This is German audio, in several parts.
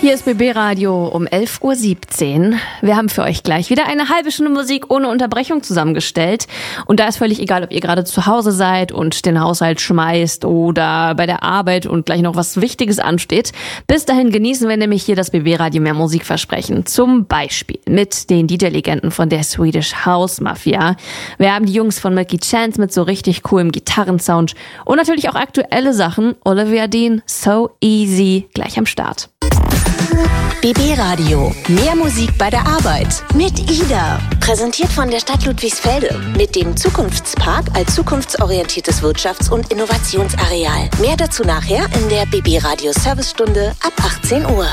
Hier ist BB Radio um 11.17 Uhr. Wir haben für euch gleich wieder eine halbe Stunde Musik ohne Unterbrechung zusammengestellt. Und da ist völlig egal, ob ihr gerade zu Hause seid und den Haushalt schmeißt oder bei der Arbeit und gleich noch was Wichtiges ansteht. Bis dahin genießen wir nämlich hier das BB Radio mehr Musikversprechen. Zum Beispiel mit den DJ-Legenden von der Swedish House Mafia. Wir haben die Jungs von Milky Chance mit so richtig coolem Gitarrensound und natürlich auch aktuelle Sachen. Olivia Dean, So Easy, gleich am Start. BB Radio. Mehr Musik bei der Arbeit. Mit Ida. Präsentiert von der Stadt Ludwigsfelde. Mit dem Zukunftspark als zukunftsorientiertes Wirtschafts- und Innovationsareal. Mehr dazu nachher in der BB Radio Servicestunde ab 18 Uhr.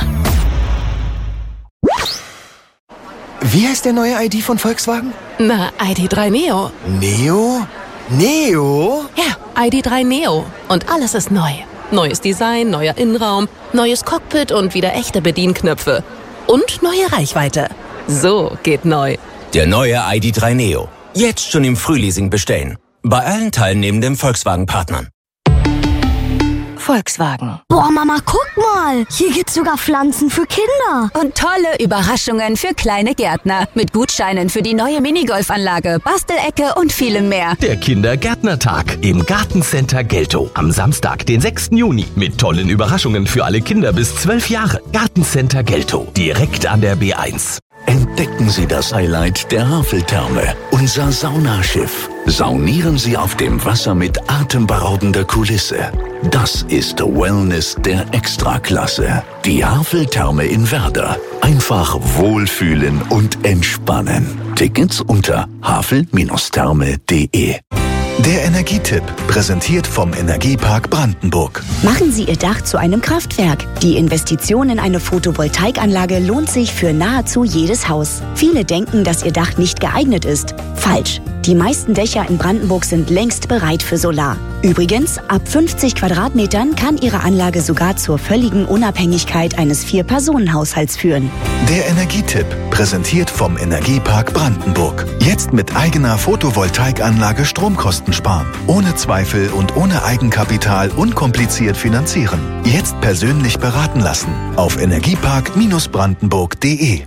Wie heißt der neue ID von Volkswagen? Na, ID.3 Neo. Neo? Neo? Ja, ID.3 Neo. Und alles ist neu. Neues Design, neuer Innenraum, neues Cockpit und wieder echte Bedienknöpfe. Und neue Reichweite. So geht neu. Der neue ID.3 Neo. Jetzt schon im Frühleasing bestellen. Bei allen teilnehmenden Volkswagen-Partnern. Volkswagen. Boah, Mama, guck mal. Hier gibt's sogar Pflanzen für Kinder. Und tolle Überraschungen für kleine Gärtner. Mit Gutscheinen für die neue Minigolfanlage, Bastelecke und vielem mehr. Der Kindergärtnertag im Gartencenter Geltow. Am Samstag, den 6. Juni. Mit tollen Überraschungen für alle Kinder bis 12 Jahre. Gartencenter Geltow. Direkt an der B1. Entdecken Sie das Highlight der Haveltherme, unser Saunaschiff. Saunieren Sie auf dem Wasser mit atemberaubender Kulisse. Das ist Wellness der Extraklasse. Die Haveltherme in Werder. Einfach wohlfühlen und entspannen. Tickets unter havel-therme.de. Der Energietipp, präsentiert vom Energiepark Brandenburg. Machen Sie Ihr Dach zu einem Kraftwerk. Die Investition in eine Photovoltaikanlage lohnt sich für nahezu jedes Haus. Viele denken, dass Ihr Dach nicht geeignet ist. Falsch. Die meisten Dächer in Brandenburg sind längst bereit für Solar. Übrigens, ab 50 Quadratmetern kann Ihre Anlage sogar zur völligen Unabhängigkeit eines 4-Personen-Haushalts führen. Der Energietipp, präsentiert vom Energiepark Brandenburg. Jetzt mit eigener Photovoltaikanlage Stromkosten sparen. Ohne Zweifel und ohne Eigenkapital unkompliziert finanzieren. Jetzt persönlich beraten lassen. Auf energiepark-brandenburg.de.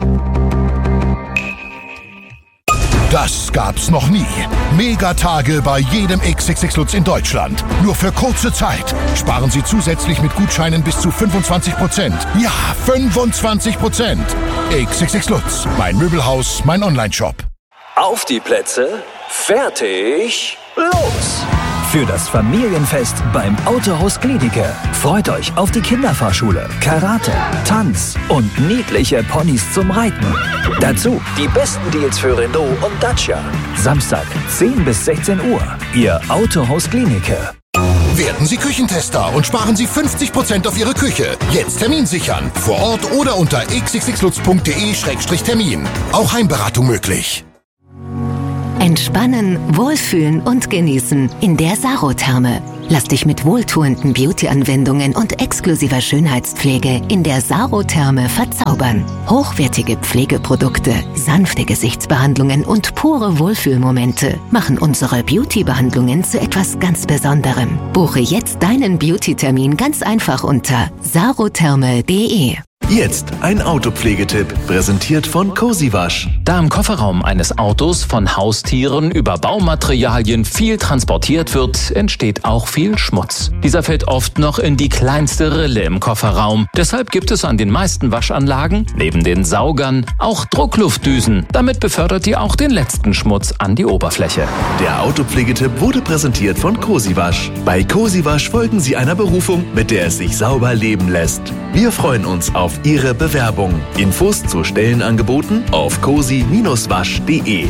Das gab's noch nie. Megatage bei jedem XXX Lutz in Deutschland. Nur für kurze Zeit. Sparen Sie zusätzlich mit Gutscheinen bis zu 25%. Ja, 25%. XXX Lutz. Mein Möbelhaus, mein Onlineshop. Auf die Plätze, fertig, los! Für das Familienfest beim Autohaus Klinike. Freut euch auf die Kinderfahrschule, Karate, Tanz und niedliche Ponys zum Reiten. Dazu die besten Deals für Renault und Dacia. Samstag, 10 bis 16 Uhr. Ihr Autohaus Klinike. Werden Sie Küchentester und sparen Sie 50% auf Ihre Küche. Jetzt Termin sichern. Vor Ort oder unter xxxlutz.de/termin. Auch Heimberatung möglich. Entspannen, wohlfühlen und genießen in der Sarotherme. Lass dich mit wohltuenden Beauty-Anwendungen und exklusiver Schönheitspflege in der Sarotherme verzaubern. Hochwertige Pflegeprodukte, sanfte Gesichtsbehandlungen und pure Wohlfühlmomente machen unsere Beauty-Behandlungen zu etwas ganz Besonderem. Buche jetzt deinen Beauty-Termin ganz einfach unter sarotherme.de. Jetzt ein Autopflegetipp, präsentiert von Cozy Wash. Da im Kofferraum eines Autos von Haustieren über Baumaterialien viel transportiert wird, entsteht auch viel Schmutz. Dieser fällt oft noch in die kleinste Rille im Kofferraum. Deshalb gibt es an den meisten Waschanlagen, neben den Saugern, auch Druckluftdüsen. Damit befördert ihr auch den letzten Schmutz an die Oberfläche. Der Autopflegetipp wurde präsentiert von Cozy Wash. Bei Cozy Wash folgen Sie einer Berufung, mit der es sich sauber leben lässt. Wir freuen uns auf Ihre Bewerbung. Infos zu Stellenangeboten auf cozy-wasch.de.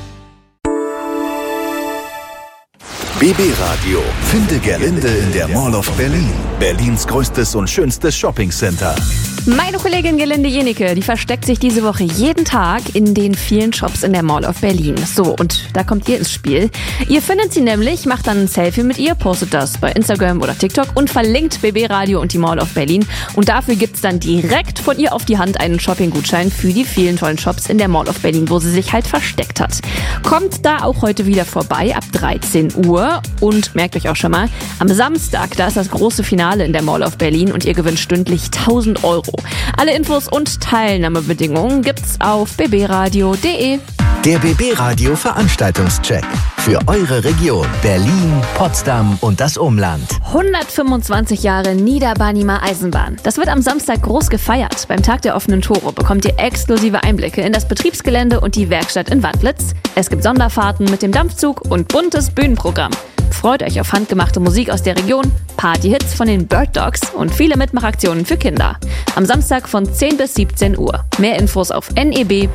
BB Radio. Finde Gerlinde in der Mall of Berlin. Berlins größtes und schönstes Shoppingcenter. Meine Kollegin Gerlinde Jenicke, die versteckt sich diese Woche jeden Tag in den vielen Shops in der Mall of Berlin. So, und da kommt ihr ins Spiel. Ihr findet sie nämlich, macht dann ein Selfie mit ihr, postet das bei Instagram oder TikTok und verlinkt BB Radio und die Mall of Berlin. Und dafür gibt's dann direkt von ihr auf die Hand einen Shopping-Gutschein für die vielen tollen Shops in der Mall of Berlin, wo sie sich halt versteckt hat. Kommt da auch heute wieder vorbei ab 13 Uhr und merkt euch auch schon mal, am Samstag, da ist das große Finale in der Mall of Berlin und ihr gewinnt stündlich 1.000 € Euro. Alle Infos und Teilnahmebedingungen gibt's auf bbradio.de. Der BB Radio Veranstaltungscheck. Für eure Region Berlin, Potsdam und das Umland. 125 Jahre Niederbarnimer Eisenbahn. Das wird am Samstag groß gefeiert. Beim Tag der offenen Tore bekommt ihr exklusive Einblicke in das Betriebsgelände und die Werkstatt in Wandlitz. Es gibt Sonderfahrten mit dem Dampfzug und buntes Bühnenprogramm. Freut euch auf handgemachte Musik aus der Region, Partyhits von den Bird Dogs und viele Mitmachaktionen für Kinder. Am Samstag von 10 bis 17 Uhr. Mehr Infos auf neb.de.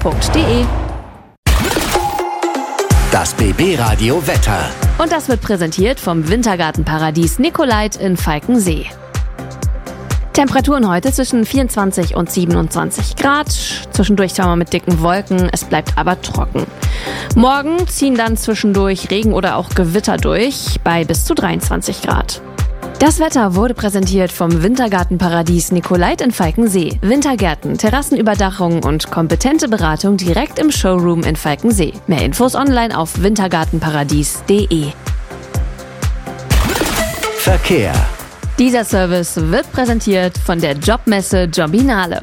Das BB Radio Wetter. Und das wird präsentiert vom Wintergartenparadies Nicolait in Falkensee. Temperaturen heute zwischen 24 und 27 Grad. Zwischendurch zwar mal mit dicken Wolken, es bleibt aber trocken. Morgen ziehen dann zwischendurch Regen oder auch Gewitter durch bei bis zu 23 Grad. Das Wetter wurde präsentiert vom Wintergartenparadies Nicolait in Falkensee. Wintergärten, Terrassenüberdachung und kompetente Beratung direkt im Showroom in Falkensee. Mehr Infos online auf wintergartenparadies.de. Verkehr. Dieser Service wird präsentiert von der Jobmesse Jobinale.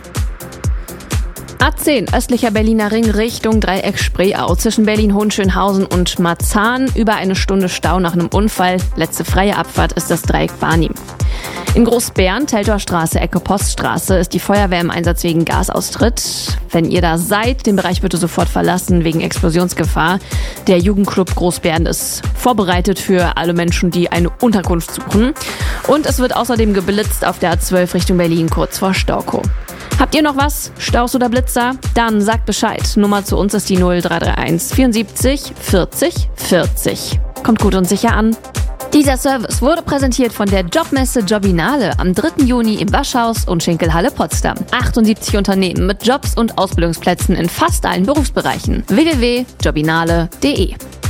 A10, östlicher Berliner Ring Richtung Dreieck Spreeau zwischen Berlin-Hohenschönhausen und Marzahn. Über eine Stunde Stau nach einem Unfall. Letzte freie Abfahrt ist das Dreieck Barnim. In Großbären, Teltorstraße, Ecke Poststraße, ist die Feuerwehr im Einsatz wegen Gasaustritt. Wenn ihr da seid, den Bereich bitte sofort verlassen wegen Explosionsgefahr. Der Jugendclub Großbären ist vorbereitet für alle Menschen, die eine Unterkunft suchen. Und es wird außerdem geblitzt auf der A12 Richtung Berlin, kurz vor Storkow. Habt ihr noch was? Staus oder Blitzer? Dann sagt Bescheid. Nummer zu uns ist die 0331 74 40 40. Kommt gut und sicher an. Dieser Service wurde präsentiert von der Jobmesse Jobinale am 3. Juni im Waschhaus und Schinkelhalle Potsdam. 78 Unternehmen mit Jobs und Ausbildungsplätzen in fast allen Berufsbereichen. www.jobinale.de.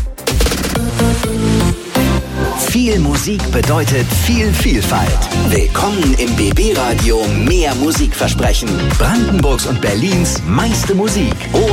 Viel Musik bedeutet viel Vielfalt. Willkommen im BB Radio Mehr Musikversprechen. Brandenburgs und Berlins meiste Musik.